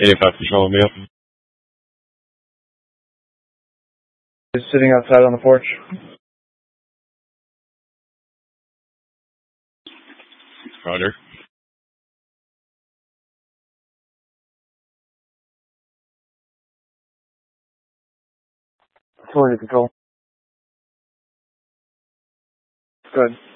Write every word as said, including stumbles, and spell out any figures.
eighty-five control me up. He's sitting outside on the porch. Roger. Authority control. Good.